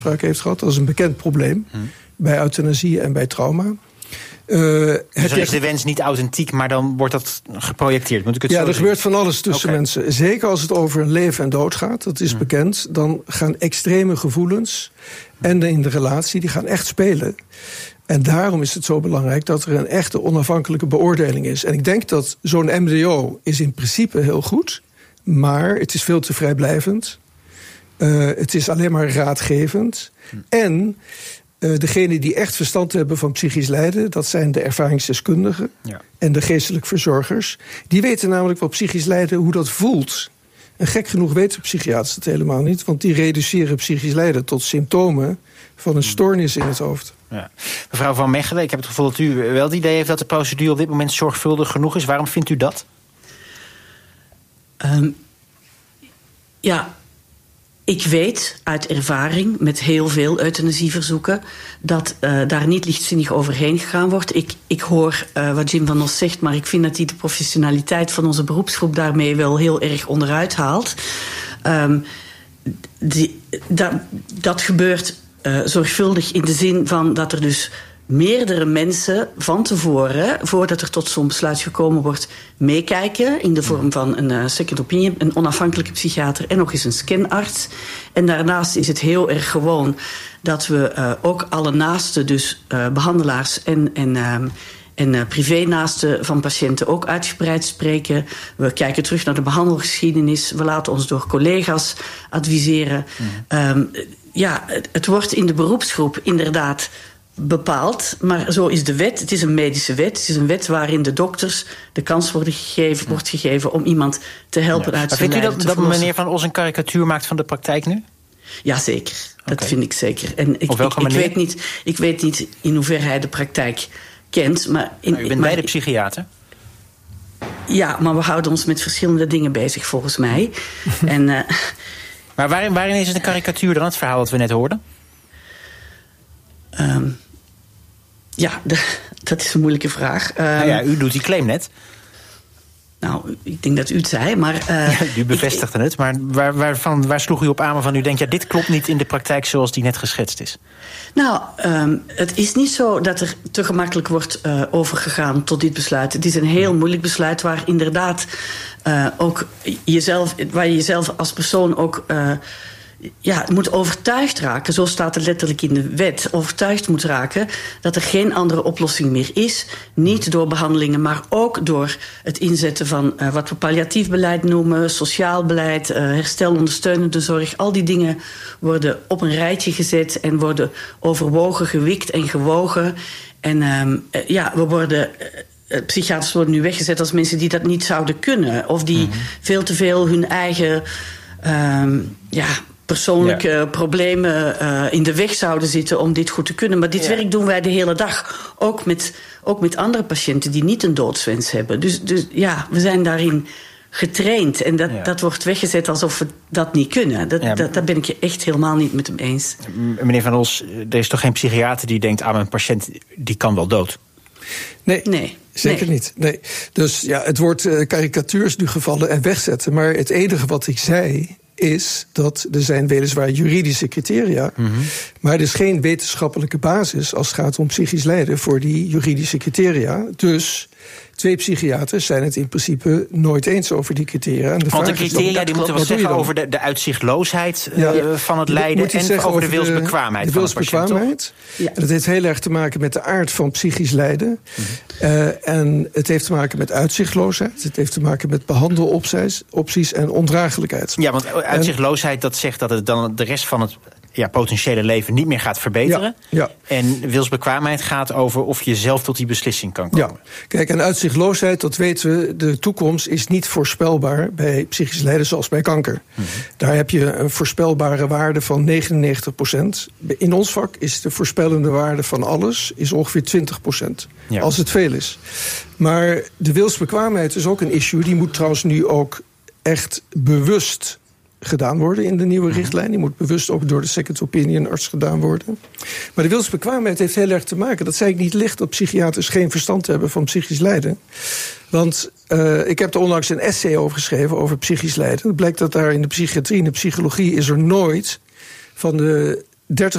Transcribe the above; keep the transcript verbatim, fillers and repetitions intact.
heeft gehad. Dat is een bekend probleem hmm. bij euthanasie en bij trauma. Uh, dus dan is de wens niet authentiek, maar dan wordt dat geprojecteerd. Moet ik het ja, zo er zien? gebeurt van alles tussen okay. mensen. Zeker als het over een leven en dood gaat, dat is hmm. bekend. Dan gaan extreme gevoelens en in de relatie, die gaan echt spelen. En daarom is het zo belangrijk dat er een echte onafhankelijke beoordeling is. En ik denk dat zo'n M D O is in principe heel goed, maar het is veel te vrijblijvend. Uh, het is alleen maar raadgevend. Hmm. En uh, degenen die echt verstand hebben van psychisch lijden, dat zijn de ervaringsdeskundigen ja. en de geestelijk verzorgers. Die weten namelijk wat psychisch lijden, hoe dat voelt. En gek genoeg weten psychiaters het helemaal niet, want die reduceren psychisch lijden tot symptomen van een stoornis in het hoofd. Ja. Mevrouw Van Mechelen, ik heb het gevoel dat u wel het idee heeft dat de procedure op dit moment zorgvuldig genoeg is. Waarom vindt u dat? Um, ja, ik weet uit ervaring met heel veel euthanasieverzoeken dat uh, daar niet lichtzinnig overheen gegaan wordt. Ik, ik hoor uh, wat Jim van Os zegt, maar ik vind dat hij de professionaliteit van onze beroepsgroep daarmee wel heel erg onderuit haalt. Um, die, dat, dat gebeurt uh, zorgvuldig in de zin van dat er dus meerdere mensen van tevoren, voordat er tot zo'n besluit gekomen wordt, meekijken in de vorm van een uh, second opinion, een onafhankelijke psychiater en nog eens een scanarts. En daarnaast is het heel erg gewoon dat we uh, ook alle naasten, dus uh, behandelaars en, en, uh, en uh, privénaasten van patiënten ook uitgebreid spreken. We kijken terug naar de behandelgeschiedenis. We laten ons door collega's adviseren. Mm. Um, ja, het, het wordt in de beroepsgroep inderdaad bepaald, maar zo is de wet. Het is een medische wet. Het is een wet waarin de dokters de kans worden gegeven, wordt gegeven om iemand te helpen ja. uit zijn lijden. Vindt u dat, dat meneer Van Os een karikatuur maakt van de praktijk nu? Ja, zeker. Dat okay. vind ik zeker. En ik, Op welke ik, ik, manier? weet niet, ik weet niet in hoeverre hij de praktijk kent. Maar in, nou, u bent maar, beide psychiater? Ja, maar we houden ons met verschillende dingen bezig, volgens mij. en, uh, maar waarin, waarin is het een karikatuur dan, het verhaal dat we net hoorden? Um, ja, de, dat is een moeilijke vraag. Um, nou ja, u doet die claim net. Nou, ik denk dat u het zei, maar Uh, ja, u bevestigde ik, het, maar waar, waarvan, waar sloeg u op aan waarvan u denkt, ja, dit klopt niet in de praktijk zoals die net geschetst is? Nou, um, het is niet zo dat er te gemakkelijk wordt uh, overgegaan tot dit besluit. Het is een heel moeilijk besluit waar inderdaad uh, ook jezelf, waar je jezelf als persoon ook Uh, ja, moet overtuigd raken, zo staat het letterlijk in de wet, overtuigd moet raken dat er geen andere oplossing meer is. Niet door behandelingen, maar ook door het inzetten van uh, wat we palliatief beleid noemen, sociaal beleid, uh, herstel, ondersteunende zorg. Al die dingen worden op een rijtje gezet en worden overwogen, gewikt en gewogen. En um, uh, ja, we worden Uh, psychiaters worden nu weggezet als mensen die dat niet zouden kunnen, of die mm-hmm. veel te veel hun eigen um, ja, persoonlijke ja. problemen uh, in de weg zouden zitten om dit goed te kunnen. Maar dit ja. werk doen wij de hele dag. Ook met, ook met andere patiënten die niet een doodswens hebben. Dus, dus ja, we zijn daarin getraind. En dat, ja. dat wordt weggezet alsof we dat niet kunnen. Dat, ja. dat, daar ben ik je echt helemaal niet met hem eens. Meneer Van Os, er is toch geen psychiater die denkt, ah, mijn patiënt die kan wel dood? Nee, nee, zeker nee. niet. Nee. Dus ja, het wordt uh, karikatuur is nu gevallen en wegzetten. Maar het enige wat ik zei is dat er zijn weliswaar juridische criteria, mm-hmm. maar er is geen wetenschappelijke basis als het gaat om psychisch lijden voor die juridische criteria. Dus twee psychiaters zijn het in principe nooit eens over die criteria. En de Want de vraag criteria is dan, die moeten wat zeggen over de, de uitzichtloosheid ja, uh, van het lijden en over, over de wilsbekwaamheid de, de van de patiënt. Ja. En dat heeft heel erg te maken met de aard van psychisch lijden. Mm-hmm. Uh, en het heeft te maken met uitzichtloosheid. Het heeft te maken met behandelopties opties en ondraaglijkheid. Ja, want uitzichtloosheid, dat zegt dat het dan de rest van het ja, potentiële leven niet meer gaat verbeteren. Ja, ja. En wilsbekwaamheid gaat over of je zelf tot die beslissing kan komen. Ja. Kijk, en uitzichtloosheid, dat weten we, de toekomst is niet voorspelbaar bij psychisch lijden zoals bij kanker. Mm-hmm. Daar heb je een voorspelbare waarde van negenennegentig procent. In ons vak is de voorspellende waarde van alles is ongeveer twintig procent. Ja. Als het veel is. Maar de wilsbekwaamheid is ook een issue. Die moet trouwens nu ook echt bewust gedaan worden in de nieuwe richtlijn. Die moet bewust ook door de second opinion arts gedaan worden. Maar de wilsbekwaamheid heeft heel erg te maken, dat zei ik niet licht, dat psychiaters geen verstand hebben van psychisch lijden. Want uh, ik heb er onlangs een essay over geschreven over psychisch lijden. Het blijkt dat daar in de psychiatrie en de psychologie is er nooit van de dertig